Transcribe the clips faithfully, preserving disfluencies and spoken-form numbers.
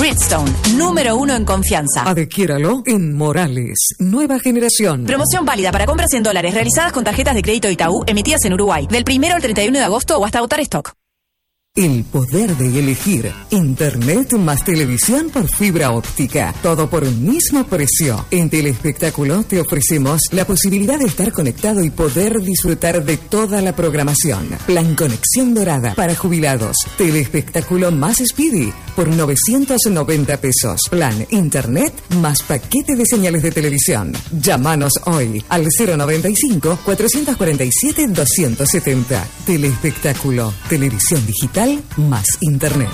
Bridgestone, número uno en confianza. Adquiéralo en Morales, nueva generación. Promoción válida para compras en dólares realizadas con tarjetas de crédito Itaú emitidas en Uruguay, del primero al treinta y uno de agosto o hasta agotar stock. El poder de elegir. Internet más televisión por fibra óptica. Todo por un mismo precio. En Telespectáculo te ofrecemos la posibilidad de estar conectado y poder disfrutar de toda la programación. Plan Conexión Dorada para jubilados. Telespectáculo más Speedy por novecientos noventa pesos. Plan Internet más paquete de señales de televisión. Llámanos hoy al cero noventa y cinco, cuatrocientos cuarenta y siete, doscientos setenta. Telespectáculo. Televisión digital más Internet.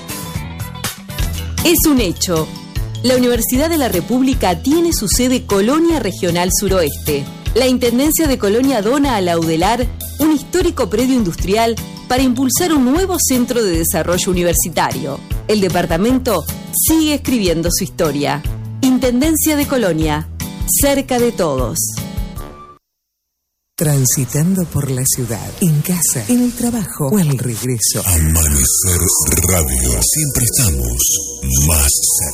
Es un hecho. La Universidad de la República tiene su sede Colonia Regional Suroeste. La Intendencia de Colonia dona a la UDELAR un histórico predio industrial para impulsar un nuevo centro de desarrollo universitario. El departamento sigue escribiendo su historia. Intendencia de Colonia, cerca de todos. Transitando por la ciudad, en casa, en el trabajo o al regreso. Amanecer Radio. Siempre estamos más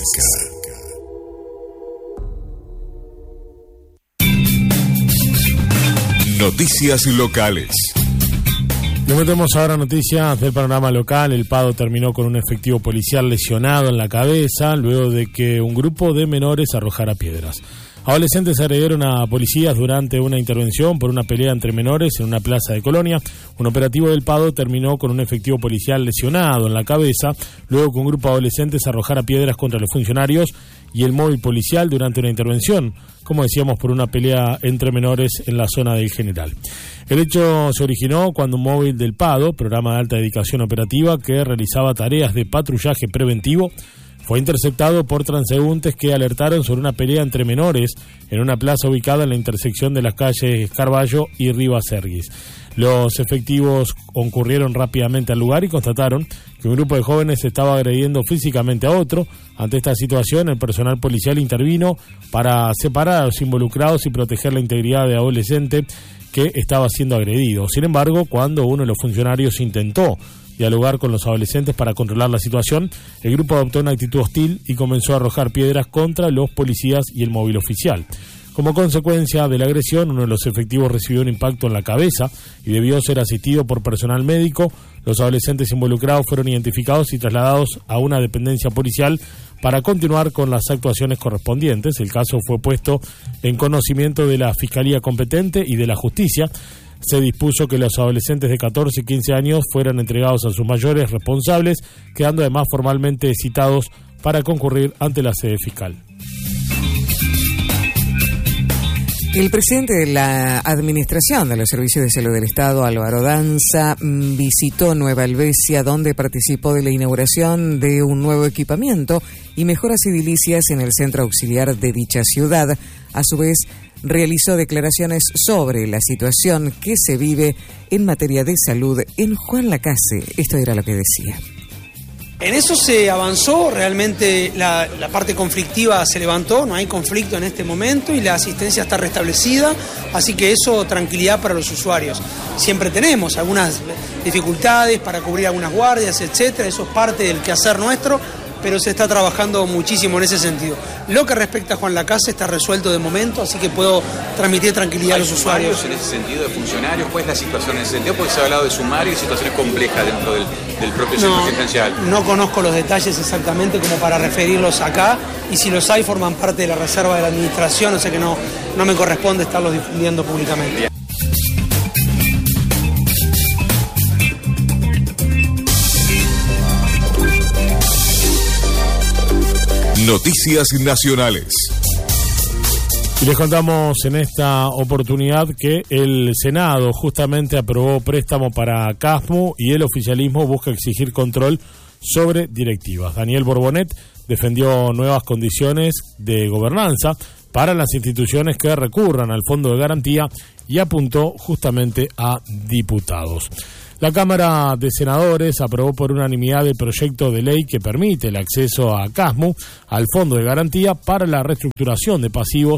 cerca. Noticias locales. Nos metemos ahora a noticias del panorama local. El Pado terminó con un efectivo policial lesionado en la cabeza luego de que un grupo de menores arrojara piedras. Adolescentes agredieron a policías durante una intervención por una pelea entre menores en una plaza de Colonia. Un operativo del Pado terminó con un efectivo policial lesionado en la cabeza, luego que un grupo de adolescentes arrojara piedras contra los funcionarios y el móvil policial durante una intervención, como decíamos, por una pelea entre menores en la zona del General. El hecho se originó cuando un móvil del Pado, programa de alta dedicación operativa que realizaba tareas de patrullaje preventivo, fue interceptado por transeúntes que alertaron sobre una pelea entre menores en una plaza ubicada en la intersección de las calles Carballo y Rivas Serguis. Los efectivos concurrieron rápidamente al lugar y constataron que un grupo de jóvenes estaba agrediendo físicamente a otro. Ante esta situación, el personal policial intervino para separar a los involucrados y proteger la integridad de adolescente que estaba siendo agredido. Sin embargo, cuando uno de los funcionarios intentó dialogar con los adolescentes para controlar la situación, el grupo adoptó una actitud hostil y comenzó a arrojar piedras contra los policías y el móvil oficial. Como consecuencia de la agresión, uno de los efectivos recibió un impacto en la cabeza y debió ser asistido por personal médico. Los adolescentes involucrados fueron identificados y trasladados a una dependencia policial para continuar con las actuaciones correspondientes. El caso fue puesto en conocimiento de la Fiscalía competente y de la Justicia. Se dispuso que los adolescentes de catorce y quince años fueran entregados a sus mayores responsables, quedando además formalmente citados para concurrir ante la sede fiscal. El presidente de la Administración de los Servicios de Salud del Estado, Álvaro Danza, visitó Nueva Helvecia, donde participó de la inauguración de un nuevo equipamiento y mejoras edilicias en el centro auxiliar de dicha ciudad. A su vez, realizó declaraciones sobre la situación que se vive en materia de salud en Juan Lacase. Esto era lo que decía. En eso se avanzó, realmente la, la parte conflictiva se levantó, no hay conflicto en este momento y la asistencia está restablecida, así que eso, tranquilidad para los usuarios. Siempre tenemos algunas dificultades para cubrir algunas guardias, etcétera, eso es parte del quehacer nuestro, pero se está trabajando muchísimo en ese sentido. Lo que respecta a Juan Lacase está resuelto de momento, así que puedo transmitir tranquilidad a los usuarios. ¿Hay sumarios en ese sentido de funcionarios? ¿Cuál es la situación en ese sentido? Porque se ha hablado de sumarios y situaciones complejas dentro del, del propio centro no, asistencial. No conozco los detalles exactamente como para referirlos acá, y si los hay forman parte de la reserva de la administración, o sea que no, no me corresponde estarlos difundiendo públicamente. Bien. Noticias nacionales. Y les contamos en esta oportunidad que el Senado justamente aprobó préstamo para Casmu y el oficialismo busca exigir control sobre directivas. Daniel Borbonet defendió nuevas condiciones de gobernanza para las instituciones que recurran al Fondo de Garantía y apuntó justamente a diputados. La Cámara de Senadores aprobó por unanimidad el proyecto de ley que permite el acceso a Casmu, al Fondo de Garantía, para la reestructuración de pasivos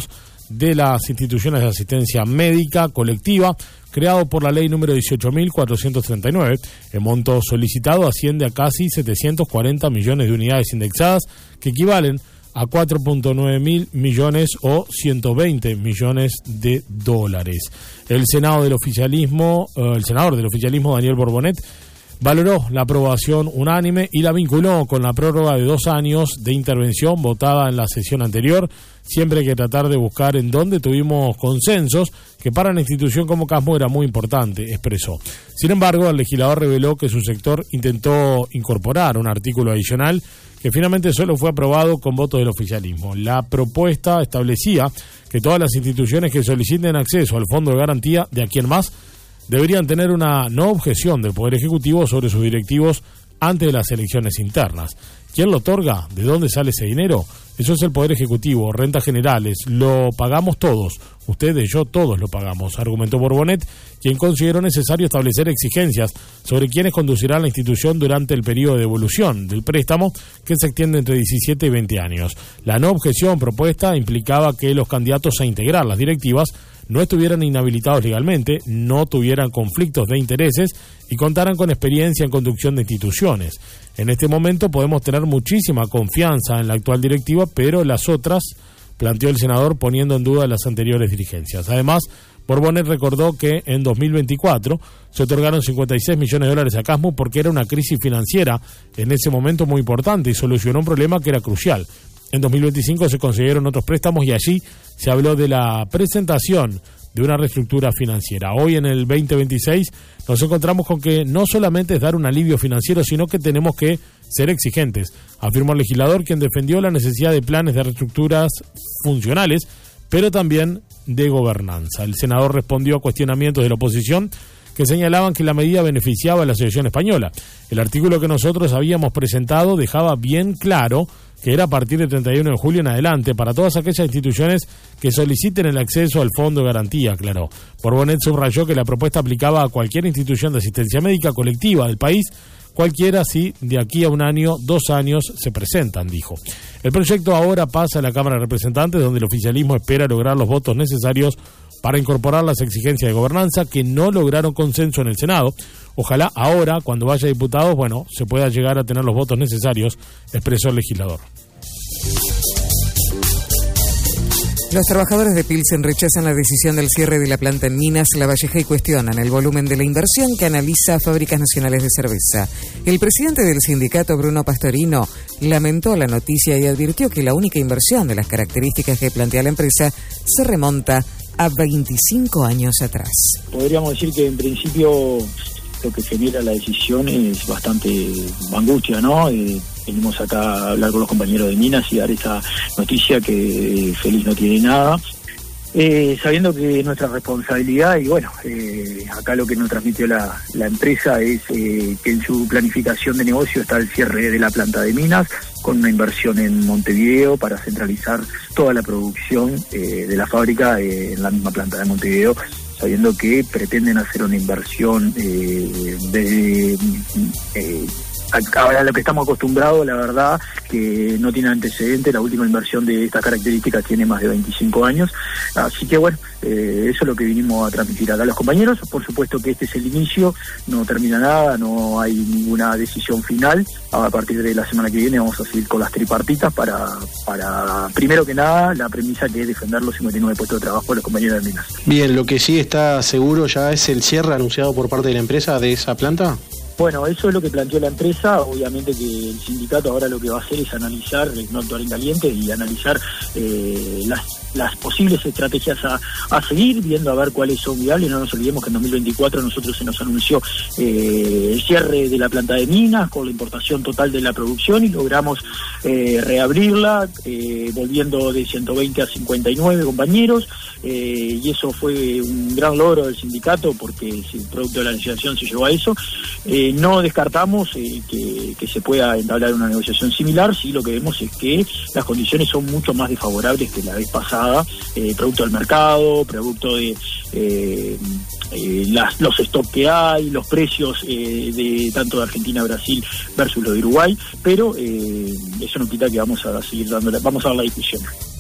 de las instituciones de asistencia médica colectiva, creado por la ley número dieciocho mil cuatrocientos treinta y nueve. El monto solicitado asciende a casi setecientos cuarenta millones de unidades indexadas, que equivalen a cuatro punto nueve mil millones o ciento veinte millones de dólares. El Senado del oficialismo, eh, el senador del oficialismo, Daniel Borbonet, valoró la aprobación unánime y la vinculó con la prórroga de dos años de intervención votada en la sesión anterior. Siempre hay que tratar de buscar en dónde tuvimos consensos, que para una institución como Casmo era muy importante, expresó. Sin embargo, el legislador reveló que su sector intentó incorporar un artículo adicional que finalmente solo fue aprobado con votos del oficialismo. La propuesta establecía que todas las instituciones que soliciten acceso al Fondo de Garantía de aquí en más deberían tener una no objeción del Poder Ejecutivo sobre sus directivos antes de las elecciones internas. ¿Quién lo otorga? ¿De dónde sale ese dinero? Eso es el Poder Ejecutivo, rentas generales, lo pagamos todos, ustedes, yo, todos lo pagamos, argumentó Borbonet, quien consideró necesario establecer exigencias sobre quienes conducirán la institución durante el periodo de evolución del préstamo, que se extiende entre diecisiete y veinte años. La no objeción propuesta implicaba que los candidatos a integrar las directivas no estuvieran inhabilitados legalmente, no tuvieran conflictos de intereses y contaran con experiencia en conducción de instituciones. En este momento podemos tener muchísima confianza en la actual directiva, pero las otras, planteó el senador poniendo en duda las anteriores dirigencias. Además, Borbonet recordó que en dos mil veinticuatro se otorgaron cincuenta y seis millones de dólares a Casmo porque era una crisis financiera en ese momento muy importante y solucionó un problema que era crucial. En dos mil veinticinco se consiguieron otros préstamos y allí se habló de la presentación de una reestructura financiera. Hoy en el veinte veintiséis nos encontramos con que no solamente es dar un alivio financiero, sino que tenemos que ser exigentes, afirmó el legislador, quien defendió la necesidad de planes de reestructuras funcionales, pero también de gobernanza. El senador respondió a cuestionamientos de la oposición que señalaban que la medida beneficiaba a la Asociación Española. El artículo que nosotros habíamos presentado dejaba bien claro que era a partir del treinta y uno de julio en adelante para todas aquellas instituciones que soliciten el acceso al Fondo de Garantía, aclaró. Borbonet subrayó que la propuesta aplicaba a cualquier institución de asistencia médica colectiva del país, cualquiera si de aquí a un año, dos años se presentan, dijo. El proyecto ahora pasa a la Cámara de Representantes, donde el oficialismo espera lograr los votos necesarios para incorporar las exigencias de gobernanza que no lograron consenso en el Senado. Ojalá ahora, cuando vaya a diputados, bueno, se pueda llegar a tener los votos necesarios, expresó el legislador. Los trabajadores de Pilsen rechazan la decisión del cierre de la planta en Minas La Valleja y cuestionan el volumen de la inversión que analiza Fábricas Nacionales de Cerveza. El presidente del sindicato, Bruno Pastorino, lamentó la noticia y advirtió que la única inversión de las características que plantea la empresa se remonta a veinticinco años atrás. Podríamos decir que en principio lo que genera la decisión es bastante angustia, ¿no? Eh, venimos acá a hablar con los compañeros de Minas y dar esa noticia que Feliz no tiene nada, eh, sabiendo que es nuestra responsabilidad y bueno, eh, acá lo que nos transmitió la, la empresa es eh, que en su planificación de negocio está el cierre de la planta de Minas, con una inversión en Montevideo para centralizar toda la producción eh, de la fábrica eh, en la misma planta de Montevideo, sabiendo que pretenden hacer una inversión eh, de... Eh, ahora lo que estamos acostumbrados, la verdad, que no tiene antecedentes. La última inversión de estas características tiene más de veinticinco años. Así que bueno, eh, eso es lo que vinimos a transmitir acá a los compañeros. Por supuesto que este es el inicio, no termina nada, no hay ninguna decisión final. A partir de la semana que viene vamos a seguir con las tripartitas para, para primero que nada, la premisa que es defender los cincuenta y nueve puestos de trabajo de los compañeros de Minas. Bien, lo que sí está seguro ya es el cierre anunciado por parte de la empresa de esa planta. Bueno, eso es lo que planteó la empresa. Obviamente que el sindicato ahora lo que va a hacer es analizar, no actuar en caliente, y analizar eh, las, las posibles estrategias a, a seguir, viendo a ver cuáles son viables. No nos olvidemos que en dos mil veinticuatro nosotros se nos anunció eh, el cierre de la planta de Minas con la importación total de la producción y logramos eh, reabrirla, eh, volviendo de ciento veinte a cincuenta y nueve compañeros, eh, y eso fue un gran logro del sindicato porque el producto de la negociación se llevó a eso. Eh, no descartamos eh, que, que se pueda entablar una negociación similar, sí lo que vemos es que las condiciones son mucho más desfavorables que la vez pasada, eh, producto del mercado, producto de eh, eh, las, los stocks que hay, los precios eh, de tanto de Argentina, Brasil versus lo de Uruguay, pero eh, eso no quita que vamos a seguir dando la, vamos a dar la discusión.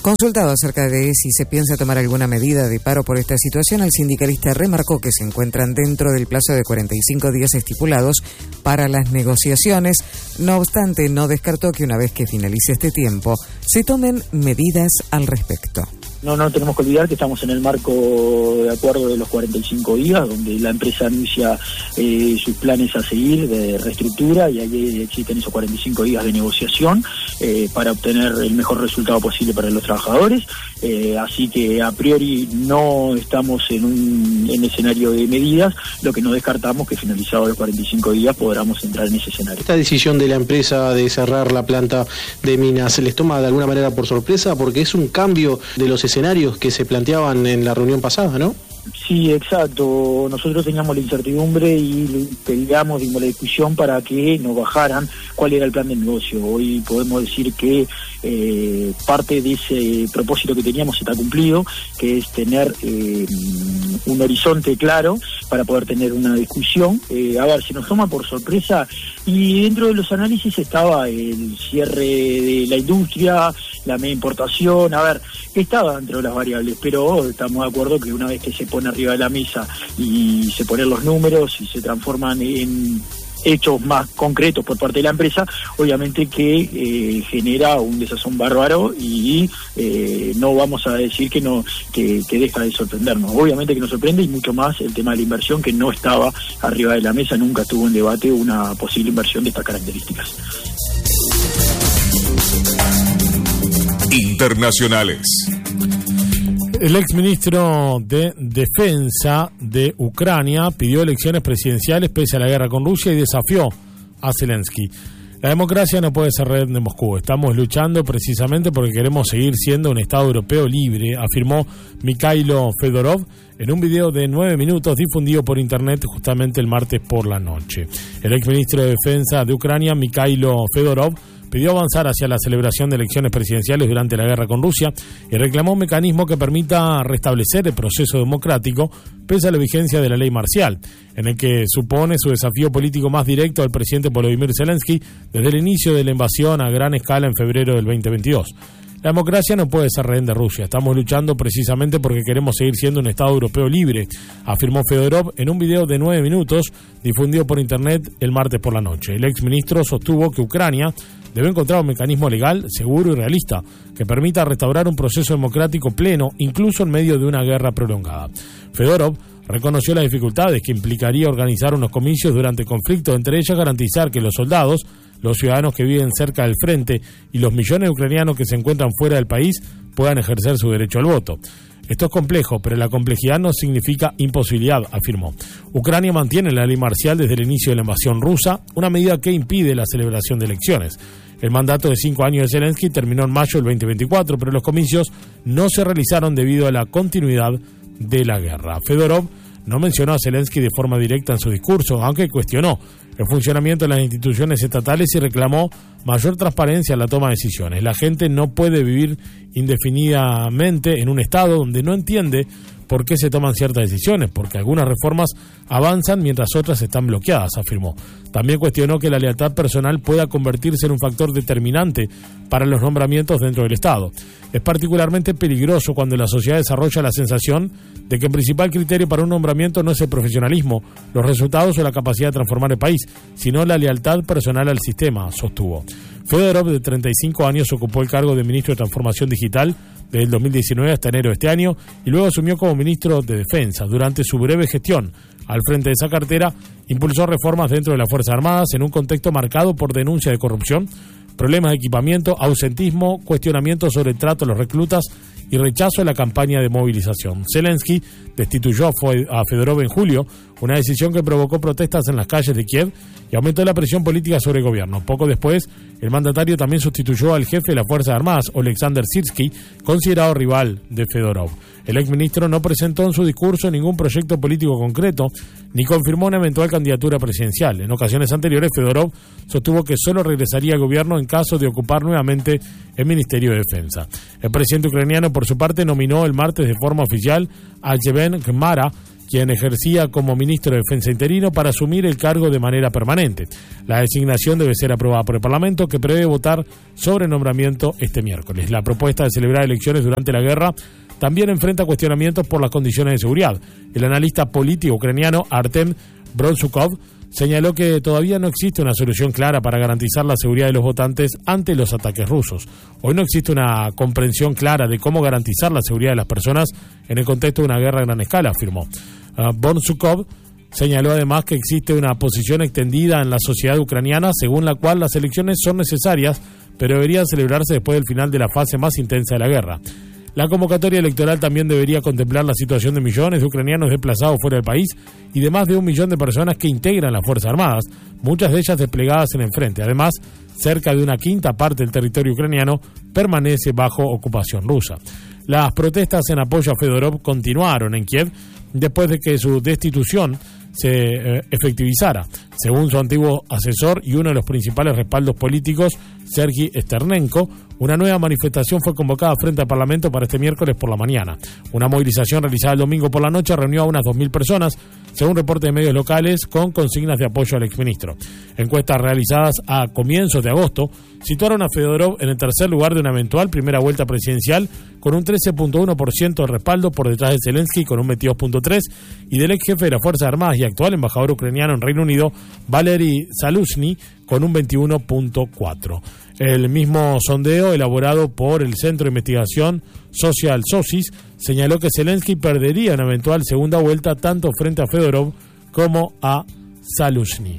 Consultado acerca de si se piensa tomar alguna medida de paro por esta situación, el sindicalista remarcó que se encuentran dentro del plazo de cuarenta y cinco días estipulados para las negociaciones. No obstante, no descartó que una vez que finalice este tiempo, se tomen medidas al respecto. No, no tenemos que olvidar que estamos en el marco de acuerdo de los cuarenta y cinco días, donde la empresa anuncia eh, sus planes a seguir de reestructura, y ahí existen esos cuarenta y cinco días de negociación eh, para obtener el mejor resultado posible para los trabajadores. Eh, así que a priori no estamos en un en escenario de medidas, lo que no descartamos que finalizados los cuarenta y cinco días podamos entrar en ese escenario. ¿Esta decisión de la empresa de cerrar la planta de minas se les toma de alguna manera por sorpresa? Porque es un cambio de los escenarios que se planteaban en la reunión pasada, ¿no? Sí, exacto. Nosotros teníamos la incertidumbre y peleamos, dimos la discusión para que nos bajaran cuál era el plan de negocio. Hoy podemos decir que eh, parte de ese propósito que teníamos está cumplido, que es tener eh, un horizonte claro para poder tener una discusión. Eh, a ver, si nos toma por sorpresa, y dentro de los análisis estaba el cierre de la industria, la media importación, a ver, estaba dentro de las variables, pero estamos de acuerdo que una vez que se pone arriba de la mesa y se ponen los números y se transforman en hechos más concretos por parte de la empresa, obviamente que eh, genera un desazón bárbaro y eh, no vamos a decir que no que, que deja de sorprendernos. Obviamente que nos sorprende, y mucho más el tema de la inversión, que no estaba arriba de la mesa, nunca estuvo en debate una posible inversión de estas características. Internacionales. El exministro de Defensa de Ucrania pidió elecciones presidenciales pese a la guerra con Rusia y desafió a Zelensky. La democracia no puede ser rehén de Moscú. Estamos luchando precisamente porque queremos seguir siendo un Estado europeo libre, afirmó Mikhailo Fedorov en un video de nueve minutos difundido por internet justamente el martes por la noche. El exministro de Defensa de Ucrania, Mikhailo Fedorov, pidió avanzar hacia la celebración de elecciones presidenciales durante la guerra con Rusia y reclamó un mecanismo que permita restablecer el proceso democrático pese a la vigencia de la ley marcial, en el que supone su desafío político más directo al presidente Volodymyr Zelensky desde el inicio de la invasión a gran escala en febrero del veinte veintidós. La democracia no puede ser rehén de Rusia. Estamos luchando precisamente porque queremos seguir siendo un Estado europeo libre, afirmó Fedorov en un video de nueve minutos difundido por internet el martes por la noche. El exministro sostuvo que Ucrania debe encontrar un mecanismo legal, seguro y realista que permita restaurar un proceso democrático pleno, incluso en medio de una guerra prolongada. Fedorov reconoció las dificultades que implicaría organizar unos comicios durante el conflicto, entre ellas garantizar que los soldados, los ciudadanos que viven cerca del frente y los millones de ucranianos que se encuentran fuera del país puedan ejercer su derecho al voto. Esto es complejo, pero la complejidad no significa imposibilidad, afirmó. Ucrania mantiene la ley marcial desde el inicio de la invasión rusa, una medida que impide la celebración de elecciones. El mandato de cinco años de Zelensky terminó en mayo del veinte veinticuatro, pero los comicios no se realizaron debido a la continuidad de la guerra. Fedorov no mencionó a Zelensky de forma directa en su discurso, aunque cuestionó el funcionamiento de las instituciones estatales y reclamó mayor transparencia en la toma de decisiones. La gente no puede vivir indefinidamente en un Estado donde no entiende por qué se toman ciertas decisiones, porque algunas reformas avanzan mientras otras están bloqueadas, afirmó. También cuestionó que la lealtad personal pueda convertirse en un factor determinante para los nombramientos dentro del Estado. Es particularmente peligroso cuando la sociedad desarrolla la sensación de que el principal criterio para un nombramiento no es el profesionalismo, los resultados o la capacidad de transformar el país, sino la lealtad personal al sistema, sostuvo. Fedorov, de treinta y cinco años, ocupó el cargo de ministro de Transformación Digital desde el dos mil diecinueve hasta enero de este año y luego asumió como ministro de Defensa. Durante su breve gestión al frente de esa cartera, impulsó reformas dentro de las Fuerzas Armadas en un contexto marcado por denuncia de corrupción, problemas de equipamiento, ausentismo, cuestionamientos sobre el trato a los reclutas y rechazo a la campaña de movilización. Zelensky destituyó a Fedorov en julio, una decisión que provocó protestas en las calles de Kiev y aumentó la presión política sobre el gobierno. Poco después, el mandatario también sustituyó al jefe de las Fuerzas Armadas, Oleksandr Syrskyi, considerado rival de Fedorov. El exministro no presentó en su discurso ningún proyecto político concreto ni confirmó una eventual candidatura presidencial. En ocasiones anteriores, Fedorov sostuvo que solo regresaría al gobierno en caso de ocupar nuevamente el Ministerio de Defensa. El presidente ucraniano, por su parte, nominó el martes de forma oficial a Yevhen Gmara, quien ejercía como ministro de Defensa interino, para asumir el cargo de manera permanente. La designación debe ser aprobada por el Parlamento, que prevé votar sobre el nombramiento este miércoles. La propuesta de celebrar elecciones durante la guerra también enfrenta cuestionamientos por las condiciones de seguridad. El analista político ucraniano Artem Bronsukov señaló que todavía no existe una solución clara para garantizar la seguridad de los votantes ante los ataques rusos. Hoy no existe una comprensión clara de cómo garantizar la seguridad de las personas en el contexto de una guerra a gran escala, afirmó. Uh, Bronsukov señaló además que existe una posición extendida en la sociedad ucraniana según la cual las elecciones son necesarias, pero deberían celebrarse después del final de la fase más intensa de la guerra. La convocatoria electoral también debería contemplar la situación de millones de ucranianos desplazados fuera del país y de más de un millón de personas que integran las Fuerzas Armadas, muchas de ellas desplegadas en el frente. Además, cerca de una quinta parte del territorio ucraniano permanece bajo ocupación rusa. Las protestas en apoyo a Fedorov continuaron en Kiev después de que su destitución se eh, efectivizara. Según su antiguo asesor y uno de los principales respaldos políticos, Sergei Sternenko, una nueva manifestación fue convocada frente al Parlamento para este miércoles por la mañana. Una movilización realizada el domingo por la noche reunió a unas dos mil personas, según reportes de medios locales, con consignas de apoyo al exministro. Encuestas realizadas a comienzos de agosto situaron a Fedorov en el tercer lugar de una eventual primera vuelta presidencial, con un trece punto uno por ciento de respaldo por detrás de Zelensky con un veintidós punto tres por ciento y del ex jefe de las Fuerzas Armadas y actual embajador ucraniano en Reino Unido, Valery Zaluzhny, con un veintiuno punto cuatro por ciento. El mismo sondeo elaborado por el Centro de Investigación Social Sosis señaló que Zelensky perdería en eventual segunda vuelta tanto frente a Fedorov como a Zaluzhny.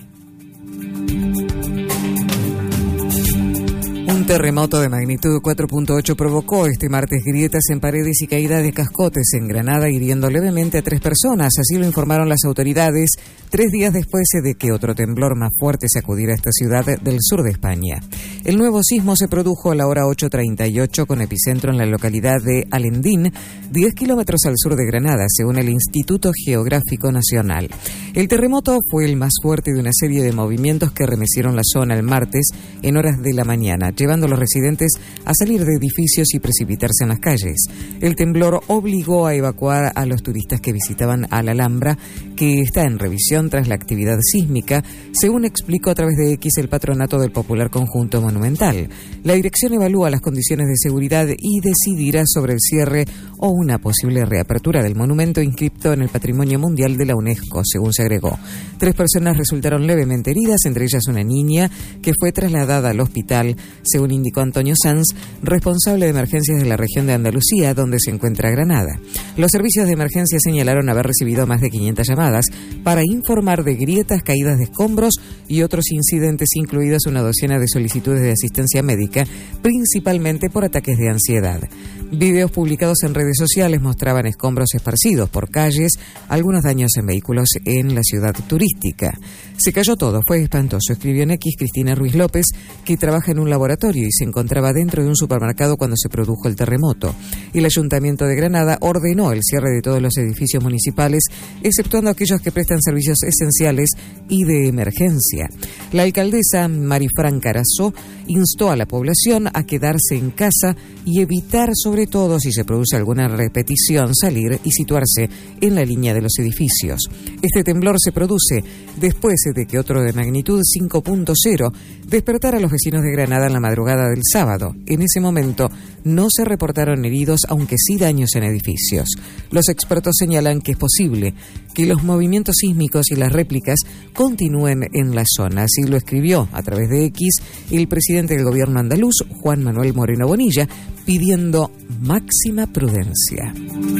Un terremoto de magnitud cuatro punto ocho provocó este martes grietas en paredes y caída de cascotes en Granada, hiriendo levemente a tres personas. Así lo informaron las autoridades tres días después de que otro temblor más fuerte sacudiera esta ciudad del sur de España. El nuevo sismo se produjo a la hora ocho treinta y ocho con epicentro en la localidad de Alendín, diez kilómetros al sur de Granada, según el Instituto Geográfico Nacional. El terremoto fue el más fuerte de una serie de movimientos que remecieron la zona el martes en horas de la mañana, llevando a los residentes a salir de edificios y precipitarse en las calles. El temblor obligó a evacuar a los turistas que visitaban a la Alhambra, que está en revisión tras la actividad sísmica, según explicó a través de X el patronato del Popular Conjunto Monumental. La dirección evalúa las condiciones de seguridad y decidirá sobre el cierre o una posible reapertura del monumento inscripto en el Patrimonio Mundial de la UNESCO, según se agregó. Tres personas resultaron levemente heridas, entre ellas una niña que fue trasladada al hospital, según indicó Antonio Sanz, responsable de emergencias de la región de Andalucía, donde se encuentra Granada. Los servicios de emergencia señalaron haber recibido más de quinientas llamadas para informar de grietas, caídas de escombros y otros incidentes, incluidas una docena de solicitudes de asistencia médica, principalmente por ataques de ansiedad. Videos publicados en redes sociales mostraban escombros esparcidos por calles, algunos daños en vehículos en la ciudad turística. Se cayó todo, fue espantoso, escribió en X Cristina Ruiz López, que trabaja en un laboratorio y se encontraba dentro de un supermercado cuando se produjo el terremoto. El Ayuntamiento de Granada ordenó el cierre de todos los edificios municipales, exceptuando aquellos que prestan servicios esenciales y de emergencia. La alcaldesa Marifran Carazo instó a la población a quedarse en casa y evitar, sobre todo si se produce alguna repetición, salir y situarse en la línea de los edificios. Este temblor se produce después de que otro de magnitud cinco punto cero despertara a los vecinos de Granada en la madrugada del sábado. En ese momento no se reportaron heridos, aunque sí daños en edificios. Los expertos señalan que es posible que los movimientos sísmicos y las réplicas continúen en la zona. Así lo escribió a través de X el presidente del gobierno andaluz, Juan Manuel Moreno Bonilla, pidiendo máxima prudencia.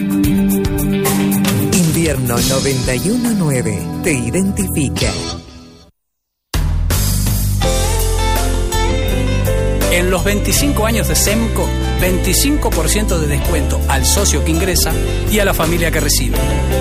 Invierno noventa y uno nueve te identifica. En los veinticinco años de SEMCO, veinticinco por ciento de descuento al socio que ingresa y a la familia que recibe.